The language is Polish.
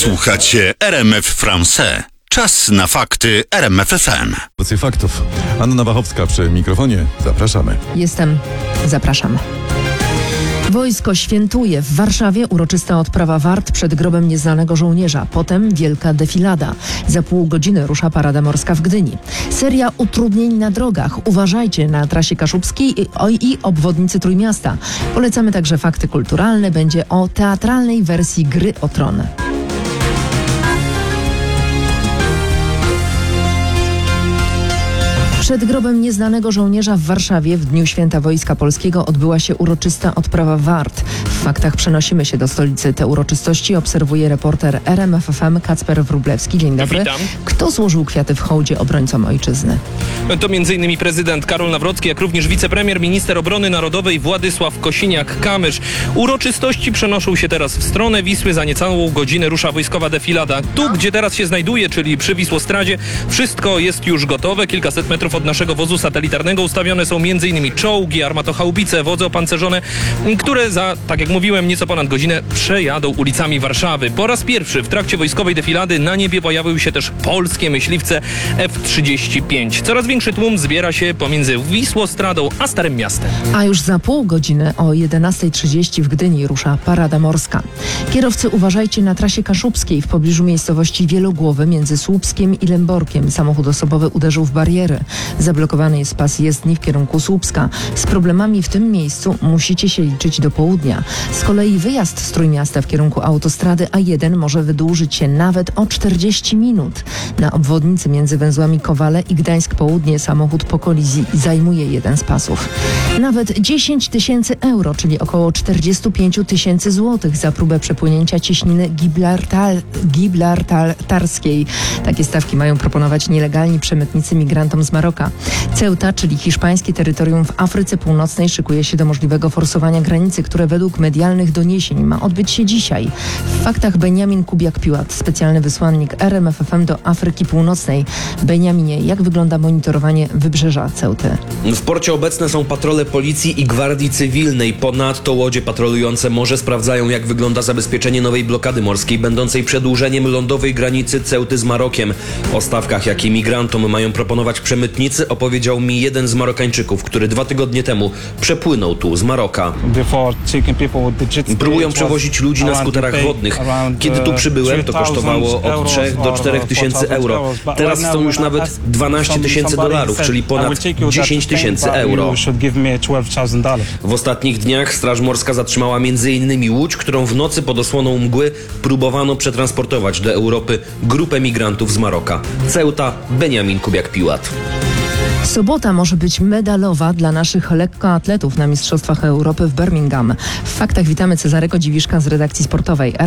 Słuchacie RMF Français. Czas na fakty RMF FM. Porcje faktów. Anna Wachowska przy mikrofonie. Zapraszamy. Zapraszam. Wojsko świętuje. W Warszawie uroczysta odprawa wart przed grobem nieznanego żołnierza. Potem wielka defilada. Za pół godziny rusza parada morska w Gdyni. Seria utrudnień na drogach. Uważajcie na trasie kaszubskiej i obwodnicy Trójmiasta. Polecamy także fakty kulturalne. Będzie o teatralnej wersji Gry o Tron. Przed grobem nieznanego żołnierza w Warszawie w dniu Święta Wojska Polskiego odbyła się uroczysta odprawa wart. W faktach przenosimy się do stolicy. Te uroczystości obserwuje reporter RMF FM Kacper Wróblewski. Dzień dobry. Witam. Kto złożył kwiaty w hołdzie obrońcom ojczyzny? To m.in. prezydent Karol Nawrocki, jak również wicepremier, minister obrony narodowej Władysław Kosiniak-Kamysz. Uroczystości przenoszą się teraz w stronę Wisły. Za niecałą godzinę rusza wojskowa defilada. Tu, gdzie teraz się znajduje, czyli przy Wisłostradzie, wszystko jest już gotowe. Kilkaset metrów od naszego wozu satelitarnego ustawione są m.in. czołgi, armatochaubice, wozy opancerzone, które za, tak jak mówiłem, nieco ponad godzinę przejadą ulicami Warszawy. Po raz pierwszy w trakcie wojskowej defilady na niebie pojawiły się też polskie myśliwce F-35. Coraz większy tłum zbiera się pomiędzy Wisłostradą a Starym Miastem. A już za pół godziny o 11:30 w Gdyni rusza parada morska. Kierowcy, uważajcie na trasie kaszubskiej w pobliżu miejscowości Wielogłowy między Słupskiem i Lęborkiem. Samochód osobowy uderzył w bariery. Zablokowany jest pas jezdni w kierunku Słupska. Z problemami w tym miejscu musicie się liczyć do południa. Z kolei wyjazd z Trójmiasta w kierunku autostrady A1 może wydłużyć się nawet o 40 minut. Na obwodnicy między węzłami Kowale i Gdańsk Południe samochód po kolizji zajmuje jeden z pasów. Nawet 10 000 euro, czyli około 45 000 złotych za próbę przepłynięcia cieśniny gibraltarskiej. Takie stawki mają proponować nielegalni przemytnicy migrantom z Maroka. Ceuta, czyli hiszpańskie terytorium w Afryce Północnej, szykuje się do możliwego forsowania granicy, które według medialnych doniesień ma odbyć się dzisiaj. W faktach Benjamin Kubiak-Piłat, specjalny wysłannik RMF FM do Afryki Północnej. Benjaminie, jak wygląda monitorowanie wybrzeża Ceuty? W porcie obecne są patrole policji i gwardii cywilnej. Ponadto łodzie patrolujące morze sprawdzają, jak wygląda zabezpieczenie nowej blokady morskiej, będącej przedłużeniem lądowej granicy Ceuty z Marokiem. O stawkach, jakie migrantom mają proponować przemytnicy, opowiedział mi jeden z Marokańczyków, który 2 tygodnie temu przepłynął tu z Maroka. Próbują przewozić ludzi na skuterach wodnych. Kiedy tu przybyłem, to kosztowało od 3 do 4 tysięcy euro. Teraz są już nawet 12 000 dolarów, czyli ponad 10 000 euro. W ostatnich dniach Straż Morska zatrzymała m.in. łódź, którą w nocy pod osłoną mgły próbowano przetransportować do Europy grupę migrantów z Maroka. Ceuta, Benjamin Kubiak-Piłat. Sobota może być medalowa dla naszych lekkoatletów na Mistrzostwach Europy w Birmingham. W faktach witamy Cezarego Dziwiszka z redakcji sportowej.